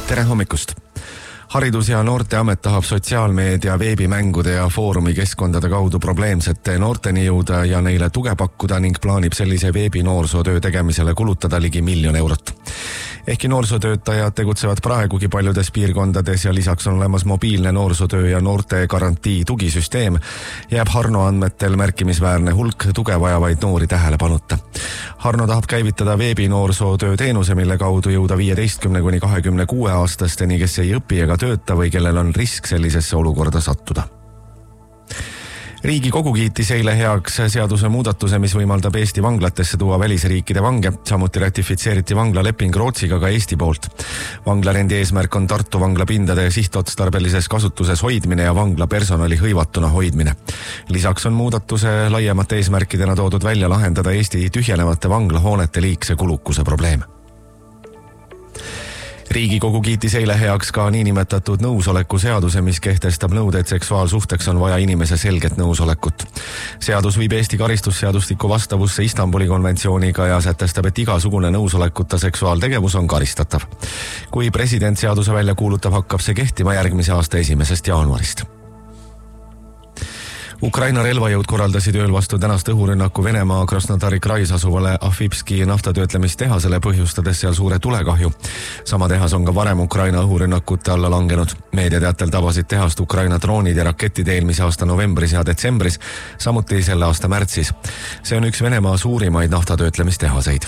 Tere hommikust! Haridus- ja Noorteamet tahab sotsiaalmeedia, veebimängude ja foorumi keskkondade kaudu probleemsete noorteni jõuda ja neile tuge pakkuda ning plaanib sellise veebinoorsootöö tegemisele kulutada ligi 1 000 000 eurot. Ehkki noorsootöötajad tegutsevad praegugi paljudes piirkondades ja lisaks on olemas mobiilne noorsootöö ja noorte garantii tugisüsteem, jääb Harno andmetel märkimisväärne hulk tuge vajavaid noori tähelepanuta. Harno tahab käivitada veebinoorsootöö teenuse, mille kaudu jõuda 15–26-aastasteni, kes ei õpi ega tööta või kellel on risk sellisesse olukorda sattuda. Riigikogu kiitis eile heaks seaduse muudatuse, mis võimaldab Eesti vanglatesse tuua välisriikide vange. Samuti ratifitseeriti vanglaleping Rootsiga ka Eesti poolt. Vanglarendi eesmärk on Tartu vangla pindade sihtotstarbelises kasutuses hoidmine ja vangla personali hõivatuna hoidmine. Lisaks on muudatuse laiemate eesmärkidena toodud välja lahendada Eesti tühjenevate vanglahoonete liigse kulukuse probleem. Riigikogu kiitis eile heaks ka niinimetatud nõusoleku seaduse, mis kehtestab nõude, et seksuaalsuhteks on vaja inimese selget nõusolekut. Seadus viib Eesti karistusseadustiku vastavusse Istanbuli konventsiooniga ja sätestab, et igasugune nõusolekuta seksuaaltegevus on karistatav. Kui president seaduse välja kuulutab, hakkab see kehtima järgmise aasta 1. jaanuarist. Ukraina relvajõud korraldasid ööl vastu tänast õhurünnaku Venemaa Krasnodari krais asuvale Afipski naftatöötlemistehasele, põhjustades seal suure tulekahju. Sama tehas on ka varem Ukraina õhurünnakute alla langenud. Meediateatel tabasid tehast Ukraina droonid ja raketid eelmise aasta novembris ja detsembris, samuti selle aasta märtsis. See on üks Venemaa suurimaid naftatöötlemistehaseid.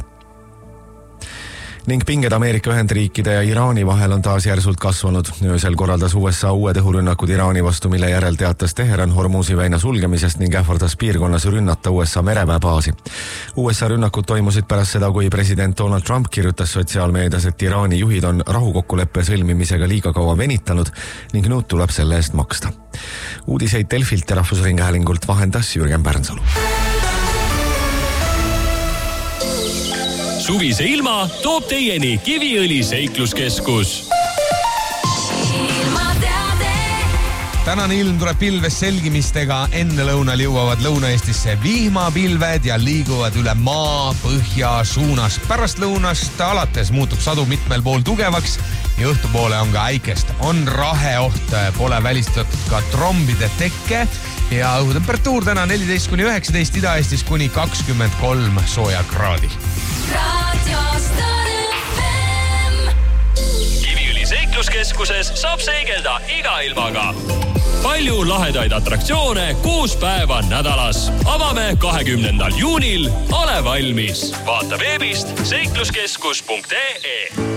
Ning pinged Ameerika Ühendriikide ja Iraani vahel on taas järsult kasvanud. Öösel korraldas USA uued õhurünnakud Iraani vastu, mille järel teatas Teheran Hormuzi väina sulgemisest ning ähvardas piirkonnas rünnata USA mereväebaasi. USA rünnakud toimusid pärast seda, kui president Donald Trump kirjutas sotsiaalmeedias, et Iraani juhid on rahukokkuleppe sõlmimisega liiga kaua venitanud ning nõud tuleb selle eest maksta. Uudiseid Delfilt ja Rahvusringhäälingult vahendas Jürgen Pärnsalu. Suvise ilma toob teieni Kiviõli seikluskeskus. Tänane ilm tuleb pilves selgimistega. Enne lõunal jõuavad Lõuna-Eestisse vihmapilved ja liiguvad üle maa põhja suunas. Pärast lõunast alates muutub sadu mitmel pool tugevaks ja õhtupoole on ka äikest. On raheoht, pole välistatud ka trombide tekke ja õhutemperatuur täna 14–19, Ida-Eestis kuni 23 sooja kraadi. Kiviõli seikluskeskuses saab seigelda iga ilmaga. Palju lahedaid atraktsioone 6 päeva nädalas. Avame 20. juunil. Ole valmis. Vaata veebist seikluskeskus.ee.